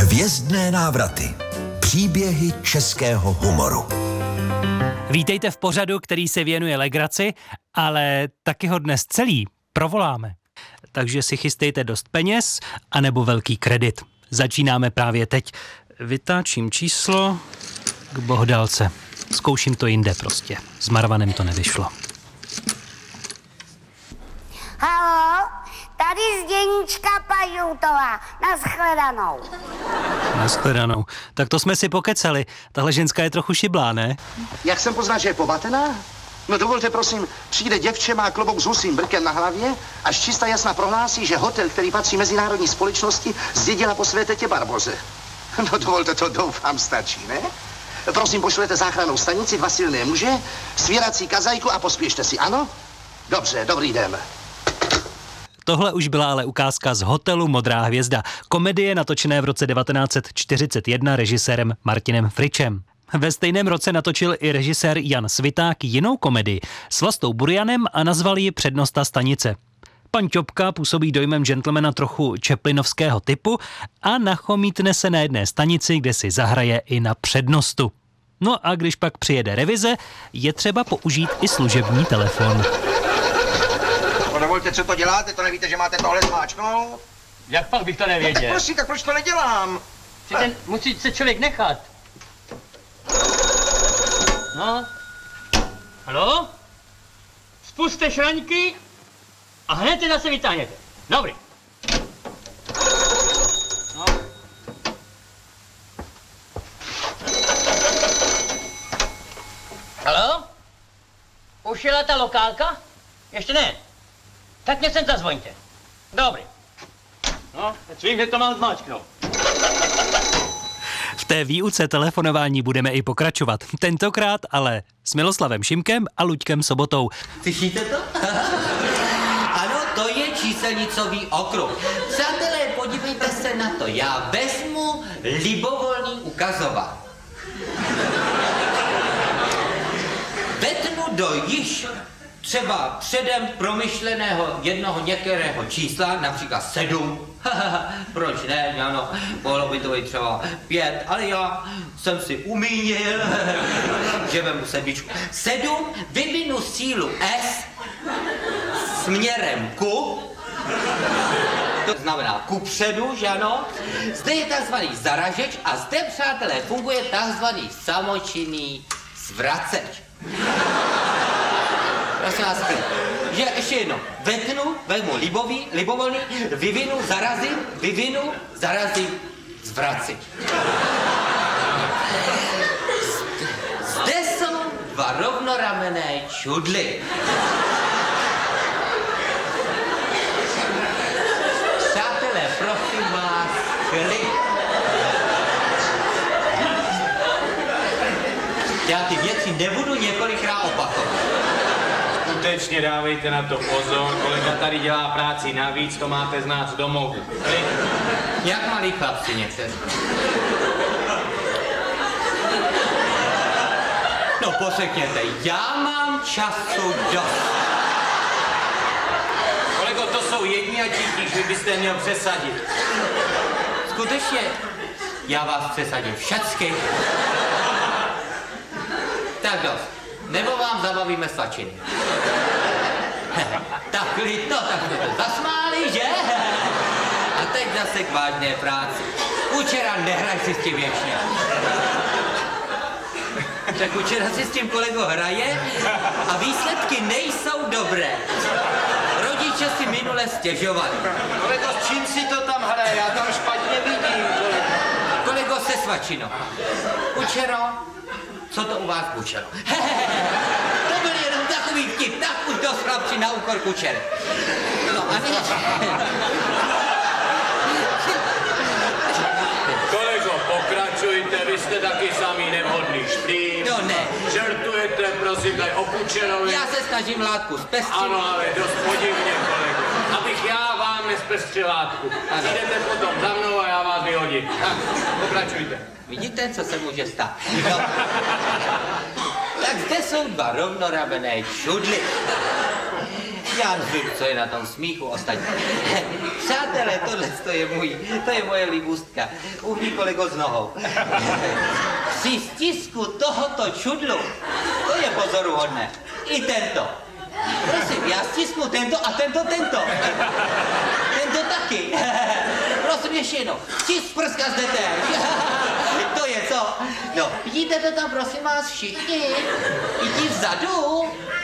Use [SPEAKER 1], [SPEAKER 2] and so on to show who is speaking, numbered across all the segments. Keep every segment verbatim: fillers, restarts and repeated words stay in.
[SPEAKER 1] Hvězdné návraty. Příběhy českého humoru.
[SPEAKER 2] Vítejte v pořadu, který se věnuje legraci, ale taky ho dnes celý provoláme. Takže si chystejte dost peněz anebo velký kredit. Začínáme právě teď. Vytáčím číslo k bohdálce. Zkouším to jinde prostě. S Marvanem to nevyšlo.
[SPEAKER 3] Haló, tady Zdeníčka Pažoutová. Naschledanou.
[SPEAKER 2] Naschledanou. Tak to jsme si pokecali. Tahle ženská je trochu šiblá, ne?
[SPEAKER 4] Jak jsem poznal, že je pobatená? No dovolte, prosím, přijde děvče, má klobouk s husím brkem na hlavě, až čista jasna prohlásí, že hotel, který patří mezinárodní společnosti, zdědila po své tetě Barboze. No dovolte, to doufám stačí, ne? Prosím, pošlete záchrannou stanici, dva silné muže, svírací kazajku a pospěšte si, ano? Dobře, dobrý den.
[SPEAKER 2] Tohle už byla ale ukázka z hotelu Modrá hvězda. Komedie natočené v roce devatenáct set čtyřicet jedna režisérem Martinem Fričem. Ve stejném roce natočil i režisér Jan Sviták jinou komedii s Vlastou Burianem a nazval ji Přednosta stanice. Pan Ťopka působí dojmem gentlemana trochu čeplinovského typu a nachomítne se na jedné stanici, kde si zahraje i na přednostu. No a když pak přijede revize, je třeba použít i služební telefon.
[SPEAKER 5] No dovolte, co to děláte, to nevíte, že máte tohle zmáčknout?
[SPEAKER 6] Jak pak bych to nevěděl?
[SPEAKER 5] Prosím, tak proč to nedělám?
[SPEAKER 6] Ten, musí se člověk nechat. No. Haló? Spuste šraňky a hned je zase vytáhněte. Dobrý. No. Haló? Už jela ta lokálka? Ještě ne. Tak mě sem zazvoňte. Dobrý. No, teď vím, že to mám zmáčknout.
[SPEAKER 2] V té výuce telefonování budeme i pokračovat. Tentokrát ale s Miloslavem Šimkem a Luďkem Sobotou.
[SPEAKER 7] Slyšíte to? Ano, to je číselnicový okruh. Přátelé, podívejte se na to. Já vezmu libovolný ukazovat. Vetnu do již třeba předem promyšleného jednoho některého čísla, například sedm. Proč ne? Ano, mohlo by to být třeba pět, ale já jsem si umínil, že vemu sedmičku. Sedm, vyvinu sílu S směrem ku, to znamená kupředu, že ano? Zde je takzvaný zaražeč a zde, přátelé, funguje takzvaný samočinný zvraceč. Prosím vás, že ještě jedno, vetnu, vezmu libový, libovolný, vyvinu, zarazím, vyvinu, zarazím, zvracím. Zde jsou dva rovnoramenné čudly. Přátelé, prosím vás, klid. Já ty věci nebudu několikrát opakovat.
[SPEAKER 8] Skutečně dávejte na to pozor, kolega tady dělá práci navíc, to máte znát z domovu.
[SPEAKER 7] Jak malí chlapci někteří. No pořekněte, já mám času dost.
[SPEAKER 8] Kolego, to jsou jedni a tichý, vy byste měl přesadit.
[SPEAKER 7] Skutečně, já vás přesadím všecky. Tak dost. Nebo vám zabavíme svačiny. Tak klid, no, tak jsme to zasmáli, že? A teď zase k vážné práci. Kučera, nehraj si s tím věčně. Tak Kučera si s tím kolego hraje a výsledky nejsou dobré. Rodiče si minule stěžovali.
[SPEAKER 8] Kolego, s čím si to tam hraje? Já tam špatně vidím.
[SPEAKER 7] Kolego se svačino. Kučero, co to u vás Kučero? To byl jenom takový vtip, tak už dost chlapci na úkor Kučery. No a teď...
[SPEAKER 8] Kolego, pokračujte, vy jste taky samý nevhodný šplín.
[SPEAKER 7] No ne.
[SPEAKER 8] Žertujete, prosím, tady o Kučerovi.
[SPEAKER 7] Já se snažím látku zpestřit.
[SPEAKER 8] Ano, ale dost podivně, kolego. Abych já vám nespestřil látku. Jdete potom za mnou a já vás vyhodím. Tak, pokračujte.
[SPEAKER 7] Vidíte, co se může stát? No. Tak zde jsou dva rovnorabené čudly. Já nevím, co je na tom smíchu ostatní. Přátelé, tohle to je můj, to je moje libůstka. Uhni kolego s nohou. Při stisku tohoto čudlu, to je pozoruhodné. I tento. Prosím, já stisknu tento a tento, tento. Tento taky. Prosím, ještě jednou. Stisk prska zde též. To je co? No, vidíte to tam, prosím vás, všichni? I ti vzadu?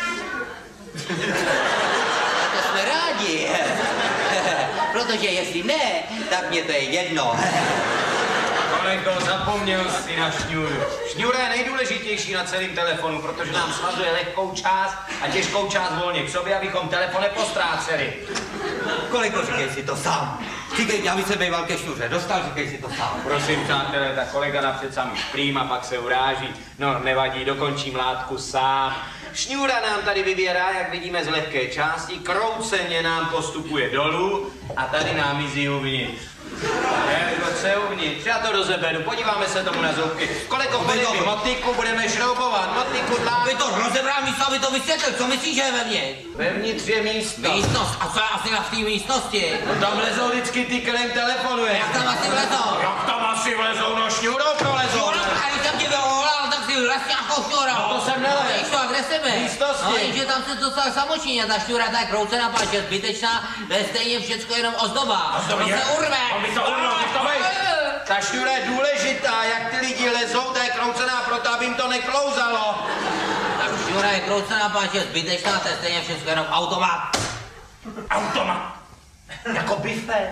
[SPEAKER 7] To jsme rádi. Protože jestli ne, tak mě to je jedno.
[SPEAKER 8] Kolego, zapomněl jsi na šňůru. Šňůra je nejdůležitější na celém telefonu, protože nám svazuje lehkou část a těžkou část volně k sobě, abychom telefon nepostráceli.
[SPEAKER 7] Kolego, říkej si to sám. Říkej mi, aby se býval ke šňůře dostal, říkej si to sám.
[SPEAKER 8] Prosím, přátelé, tak kolega napřed sami šprým a pak se uráží. No, nevadí, dokončím látku sám. Šňůra nám tady vybírá, jak vidíme, z lehké části, krouceně nám postupuje dolů a tady nám mizí uvnitř. Co uvnitř? Já to rozeberu, podíváme se tomu na zubky. Kolego, podej mi motiku, budeme šroubovat, motiku dlá.
[SPEAKER 7] Vy to rozebral místo, aby to vysvětlil, co myslíš, že je vevnitř?
[SPEAKER 8] Vevnitř je místo.
[SPEAKER 7] Místnost? A co je asi na v té místnosti?
[SPEAKER 8] No tam lezou vždycky ty, kterým telefonuje.
[SPEAKER 7] Jak tam asi vlezou?
[SPEAKER 8] Jak tam asi vlezou, no šňůrou prolezou.
[SPEAKER 7] Šňůra, a když jsem ti vyvolal, tak si vlez nějakou šňůrou.
[SPEAKER 8] No to jsem nelez.
[SPEAKER 7] Víš to, a kde jsi byl?
[SPEAKER 8] Místnosti.
[SPEAKER 7] No, jenže tam se dostal samočinně, ta šňůra ta je kroucená, páč je zbytečná, to je stejně všecko jenom ozdoba. To se urve.
[SPEAKER 8] On by to urval, to bej. Ta šňůra je důležitá, jak ty lidi lezou, ta je kroucená proto, aby jim to neklouzalo.
[SPEAKER 7] Ta šňůra je kroucená, páč je zbytečná, to je stejně všecko jenom automat.
[SPEAKER 8] Automat. Jako bife.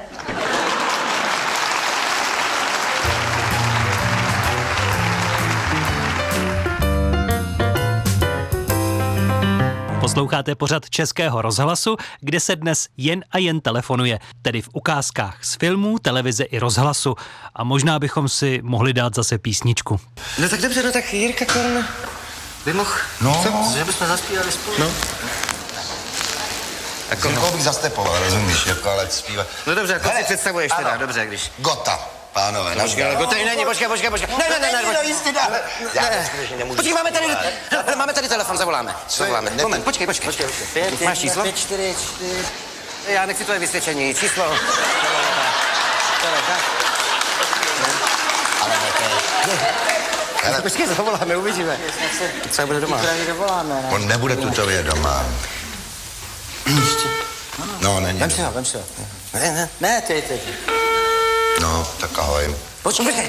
[SPEAKER 2] Posloucháte pořad Českého rozhlasu, kde se dnes jen a jen telefonuje, tedy v ukázkách z filmů, televize i rozhlasu. A možná bychom si mohli dát zase písničku.
[SPEAKER 5] No tak dobře, no tak Jirka Korn by mohl,
[SPEAKER 1] No.
[SPEAKER 5] co? Že bychom zaspívali spolu.
[SPEAKER 1] No.
[SPEAKER 5] Jako,
[SPEAKER 1] Jako bych zastepoval, rozumíš, jako ale zpívat.
[SPEAKER 5] no dobře, jako
[SPEAKER 1] Hele,
[SPEAKER 5] si představuješ teda,
[SPEAKER 1] ano.
[SPEAKER 5] dobře, když...
[SPEAKER 1] Gota, pánové, na
[SPEAKER 5] Počkej, ale to tady není, počkej, počkej, počkej. Ne, ne, ne, ne,
[SPEAKER 1] no, jistě dá. Já to skutečně nemůžu.
[SPEAKER 5] Počkej, máme tady, máme tady telefon, zavoláme. Zavoláme. Moment, počkej, počkej. počkej, počkej. Pět, máš číslo? Pět, čtyři, čtyři. Já nechci tvoje vysvědčení, číslo.
[SPEAKER 1] Ale ne,
[SPEAKER 5] Počkej, zavoláme, uvidíme. Co bude doma?
[SPEAKER 1] on nebude tutově doma. No, není.
[SPEAKER 5] Vem si ho, vem si ho. Ne, ne. Ne, ty, ty.
[SPEAKER 1] No, tak ahoj.
[SPEAKER 5] Počkej, počkej.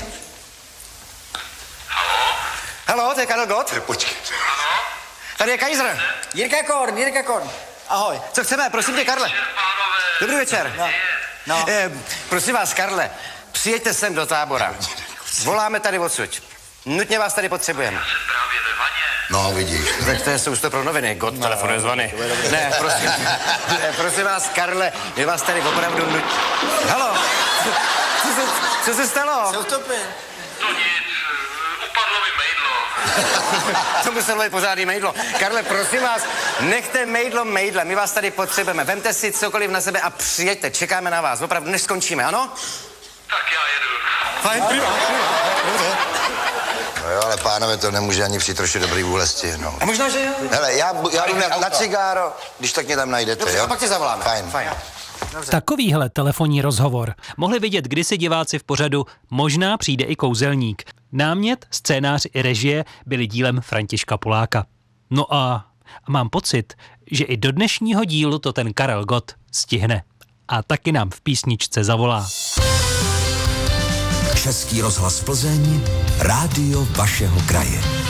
[SPEAKER 5] Haló, to je Karel Gott.
[SPEAKER 1] Počkej.
[SPEAKER 5] Tady je Kaiser.
[SPEAKER 9] Jirka Korn, Jirka Korn. Ahoj.
[SPEAKER 5] Co chceme, prosím tě, Karle. Dobrý večer.
[SPEAKER 9] No. No.
[SPEAKER 5] Eh, prosím vás, Karle, přijeďte sem do Tábora. Voláme tady odsud. Nutně vás tady potřebujeme.
[SPEAKER 1] No, vidíš.
[SPEAKER 5] Tak to jsou to pro noviny. God no, telefonuje zvony. Ne, prosím. Ne, prosím vás, Karle, my vás tady opravdu nutně... Haló, co se, co se stalo?
[SPEAKER 9] Se utopil.
[SPEAKER 10] To nic, upadlo mi mejdlo.
[SPEAKER 5] To muselo být pořádný mejdlo. Karle, prosím vás, nechte mejdlo mejdle, my vás tady potřebujeme. Vemte si cokoliv na sebe a přijeďte, čekáme na vás. Opravdu, než skončíme, ano?
[SPEAKER 10] Tak já jedu.
[SPEAKER 5] Fajn, prima, prima.
[SPEAKER 1] No jo, ale pánové, to nemůže ani při troši dobrý vůle stihnout.
[SPEAKER 5] A možná, že jo?
[SPEAKER 1] Hele, já, já jdu na, na cigáro, když tak mě tam najdete,
[SPEAKER 5] Dobře,
[SPEAKER 1] jo?
[SPEAKER 5] a pak tě zavoláme.
[SPEAKER 1] Fajn.
[SPEAKER 5] Fajn.
[SPEAKER 2] Takovýhle telefonní rozhovor mohli vidět kdysi diváci v pořadu Možná přijde i kouzelník. Námět, scénář i režie byly dílem Františka Poláka. No a mám pocit, že i do dnešního dílu to ten Karel Gott stihne. A taky nám v písničce zavolá.
[SPEAKER 1] Český rozhlas Plzeň, rádio vašeho kraje.